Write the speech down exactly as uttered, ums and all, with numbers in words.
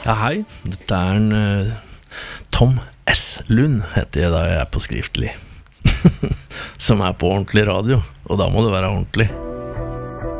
Ja, hei. Dette er en uh, Tom S. Lund, heter jeg da jeg er på skriftlig. Som er på ordentlig radio, og da må det være ordentlig.